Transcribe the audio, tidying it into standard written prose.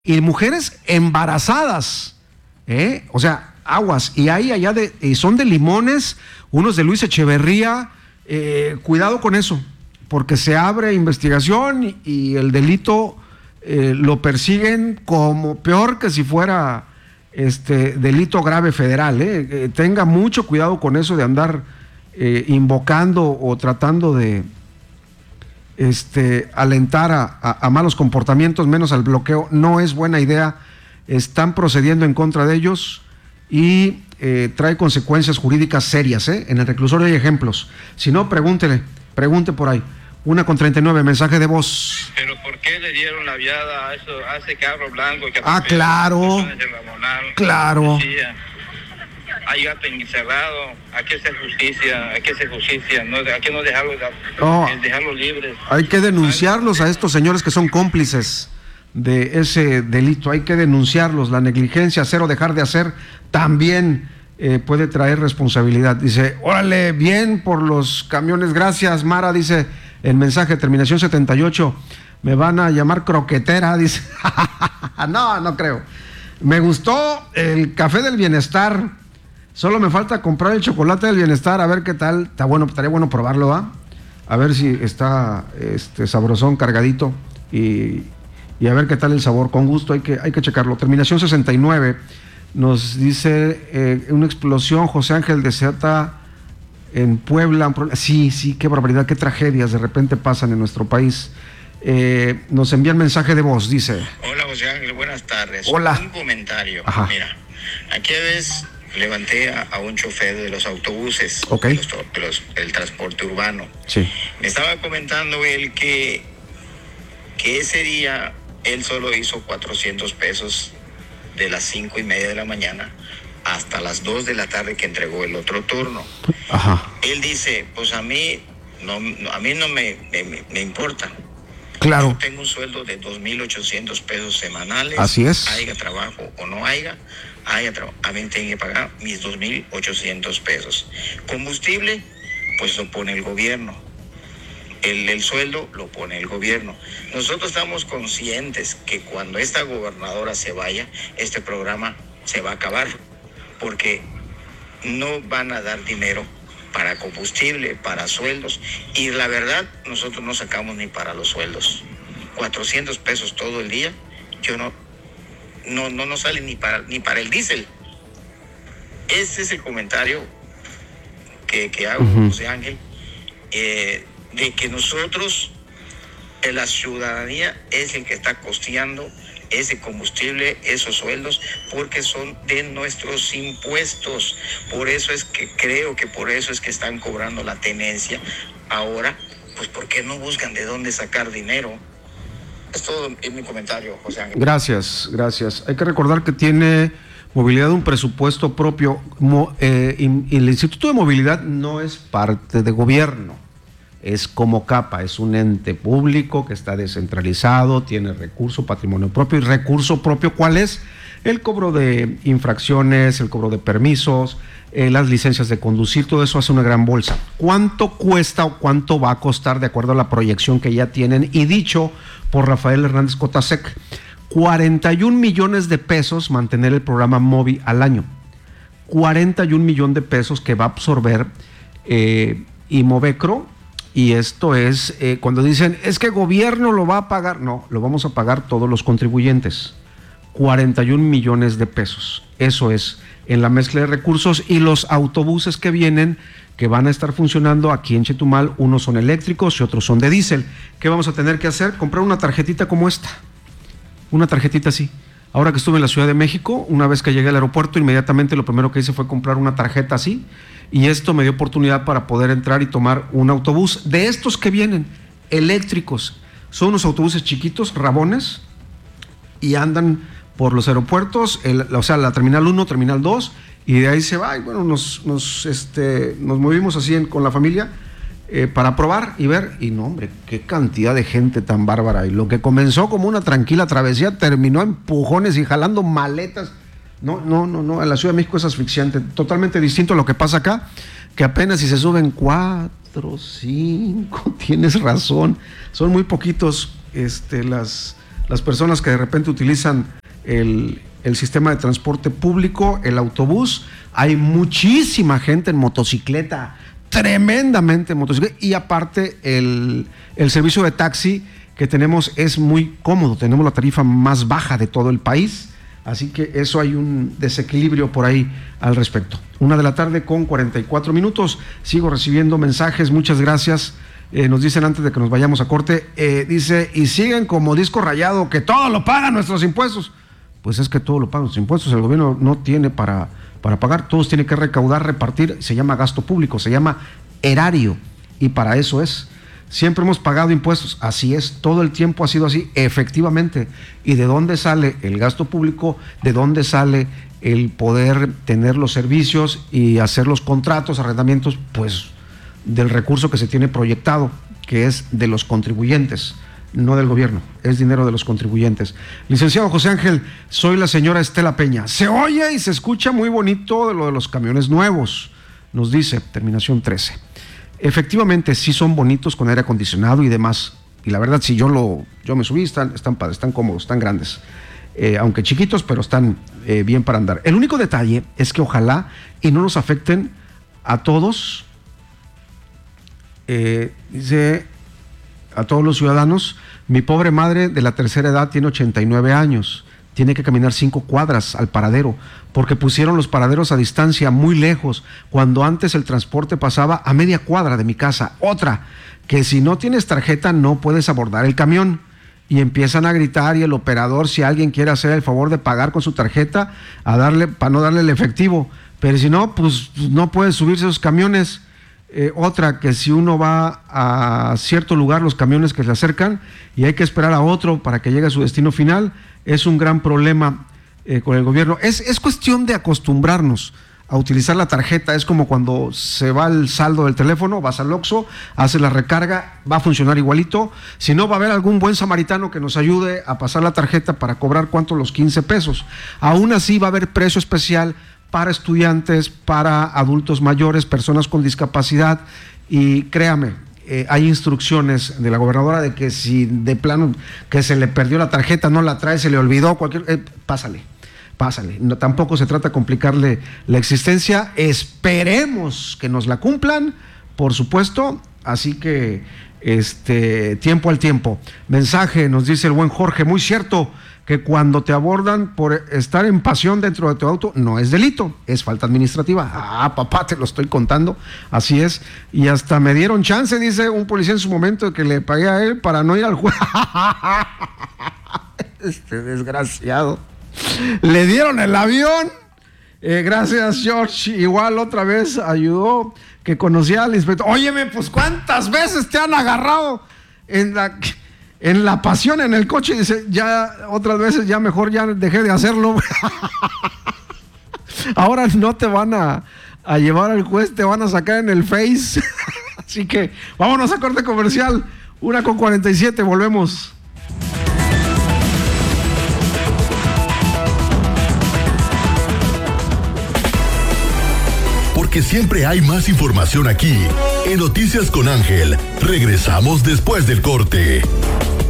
y mujeres embarazadas, o sea, aguas, y hay allá y son de Limones, unos de Luis Echeverría, cuidado con eso, porque se abre investigación y el delito lo persiguen como peor que si fuera delito grave federal, tenga mucho cuidado con eso de andar invocando o tratando de alentar a malos comportamientos, menos al bloqueo. No es buena idea. Están procediendo en contra de ellos y trae consecuencias jurídicas serias. En el reclusorio hay ejemplos. Si no, pregunte por ahí. 1:39, mensaje de voz. Pero ¿por qué le dieron la viada a ese carro blanco? Claro. Claro. Hay gato encerrado, hay que hacer justicia, no, hay que no dejarlos libres. Hay que denunciarlos a estos señores que son cómplices de ese delito, hay que denunciarlos. La negligencia, hacer o dejar de hacer, también puede traer responsabilidad. Dice, órale, bien por los camiones, gracias, Mara, dice el mensaje, terminación 78, me van a llamar croquetera, dice, no creo. Me gustó el café del bienestar. Solo me falta comprar el chocolate del bienestar, a ver qué tal. Está bueno, estaría bueno probarlo, ¿va? A ver si está sabrosón, cargadito y a ver qué tal el sabor. Con gusto, hay que checarlo. Terminación 69 nos dice una explosión, José Ángel desata en Puebla. Sí, qué barbaridad, qué tragedias de repente pasan en nuestro país. Nos envía el mensaje de voz, dice. Hola José Ángel, buenas tardes. Hola. Un comentario. Ajá. Mira, aquí ves, levanté a un chofer de los autobuses, okay, el transporte urbano. Sí. Me estaba comentando él que ese día él solo hizo 400 pesos de las 5:30 de la mañana hasta las 2 de la tarde que entregó el otro turno. Ajá. Él dice, pues a mí no me importa. Claro. Yo tengo un sueldo de 2,800 pesos semanales. Así es. Haya trabajo o no haya trabajo, a mí tengo que pagar mis 2,800 pesos. Combustible, pues lo pone el gobierno. El sueldo lo pone el gobierno. Nosotros estamos conscientes que cuando esta gobernadora se vaya, este programa se va a acabar, porque no van a dar dinero para combustible, para sueldos, y la verdad, nosotros no sacamos ni para los sueldos. 400 pesos todo el día, yo no sale ni para el diésel. Ese es el comentario que hago, José Ángel, de que nosotros, la ciudadanía, es el que está costeando ese combustible, esos sueldos, porque son de nuestros impuestos. Por eso es que creo que por eso es que están cobrando la tenencia. Ahora, pues ¿por qué no buscan de dónde sacar dinero? Es todo en mi comentario, José Ángel. Gracias. Hay que recordar que tiene movilidad un presupuesto propio, y el Instituto de Movilidad no es parte de gobierno. Es como CAPA, es un ente público que está descentralizado, tiene recurso, patrimonio propio. ¿Y recurso propio cuál es? El cobro de infracciones, el cobro de permisos, las licencias de conducir, todo eso hace una gran bolsa. ¿Cuánto cuesta o cuánto va a costar de acuerdo a la proyección que ya tienen? Y dicho por Rafael Hernández Cotasec, 41 millones de pesos mantener el programa MOVI al año. 41 millones de pesos que va a absorber Imovecro. Y esto es, cuando dicen, es que el gobierno lo va a pagar, no, lo vamos a pagar todos los contribuyentes. 41 millones de pesos, eso es, en la mezcla de recursos. Y los autobuses que vienen, que van a estar funcionando aquí en Chetumal, unos son eléctricos y otros son de diésel. ¿Qué vamos a tener que hacer? Comprar una tarjetita como esta, una tarjetita así. Ahora que estuve en la Ciudad de México, una vez que llegué al aeropuerto, inmediatamente lo primero que hice fue comprar una tarjeta así, y esto me dio oportunidad para poder entrar y tomar un autobús de estos que vienen, eléctricos. Son unos autobuses chiquitos, rabones, y andan por los aeropuertos, o sea, la Terminal 1, Terminal 2, y de ahí se va, y bueno, nos movimos así con la familia, para probar y ver, y no, hombre, qué cantidad de gente tan bárbara. Y lo que comenzó como una tranquila travesía terminó a empujones y jalando maletas. No, en la Ciudad de México es asfixiante, totalmente distinto a lo que pasa acá, que apenas si se suben 4, 5, tienes razón, son muy poquitos los las personas que de repente utilizan el sistema de transporte público, el autobús. Hay muchísima gente en motocicleta, tremendamente en motocicleta, y aparte el servicio de taxi que tenemos es muy cómodo, tenemos la tarifa más baja de todo el país, así que eso hay un desequilibrio por ahí al respecto. 1:44 p.m, sigo recibiendo mensajes, muchas gracias. Nos dicen antes de que nos vayamos a corte, dice, y siguen como disco rayado, que todo lo pagan nuestros impuestos. Pues es que todo lo pagan nuestros impuestos, el gobierno no tiene para pagar, todos tienen que recaudar, repartir, se llama gasto público, se llama erario, y para eso es. Siempre hemos pagado impuestos, así es, todo el tiempo ha sido así, efectivamente. ¿Y de dónde sale el gasto público? ¿De dónde sale el poder tener los servicios y hacer los contratos, arrendamientos? Pues del recurso que se tiene proyectado, que es de los contribuyentes, no del gobierno, es dinero de los contribuyentes. Licenciado José Ángel, soy la señora Estela Peña. Se oye y se escucha muy bonito de lo de los camiones nuevos, nos dice, terminación 13. Efectivamente, sí son bonitos con aire acondicionado y demás, y la verdad, si yo me subí, están padres, están cómodos, están grandes, aunque chiquitos, pero están bien para andar. El único detalle es que ojalá y no nos afecten a todos, dice, a todos los ciudadanos. Mi pobre madre de la tercera edad tiene 89 años, tiene que caminar 5 cuadras al paradero, porque pusieron los paraderos a distancia muy lejos, cuando antes el transporte pasaba a media cuadra de mi casa. Otra, que si no tienes tarjeta no puedes abordar el camión, y empiezan a gritar, y el operador, si alguien quiere hacer el favor de pagar con su tarjeta, para no darle el efectivo, pero si no, pues no puede subirse a esos camiones. Otra, que si uno va a cierto lugar, los camiones que se acercan y hay que esperar a otro para que llegue a su destino final, es un gran problema con el gobierno. Es cuestión de acostumbrarnos a utilizar la tarjeta. Es como cuando se va el saldo del teléfono, vas al Oxxo, haces la recarga, va a funcionar igualito. Si no, va a haber algún buen samaritano que nos ayude a pasar la tarjeta para cobrar, ¿cuánto? Los 15 pesos. Aún así va a haber precio especial para estudiantes, para adultos mayores, personas con discapacidad, y créame, hay instrucciones de la gobernadora de que si de plano que se le perdió la tarjeta, no la trae, se le olvidó, pásale. No, tampoco se trata de complicarle la existencia, esperemos que nos la cumplan, por supuesto, así que tiempo al tiempo. Mensaje, nos dice el buen Jorge, muy cierto, que cuando te abordan por estar en pasión dentro de tu auto, no es delito, es falta administrativa. Ah, papá, te lo estoy contando, así es. Y hasta me dieron chance, dice un policía en su momento, de que le pagué a él para no ir al juez. Desgraciado. Le dieron el avión. Gracias, George. Igual otra vez ayudó, que conocía al inspector. Óyeme, pues ¿cuántas veces te han agarrado en la pasión en el coche? Dice, ya otras veces ya mejor ya dejé de hacerlo. Ahora no te van a llevar al juez, te van a sacar en el Face. Así que vámonos a corte comercial. 1:47, volvemos. Porque siempre hay más información aquí. En Noticias con Ángel, regresamos después del corte.